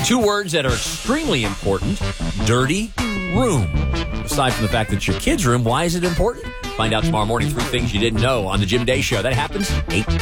Two words that are extremely important. Dirty room. Aside from the fact that it's your kid's room, why is it important? Find out tomorrow morning 3 things you didn't know on The Jim Day Show. That happens 8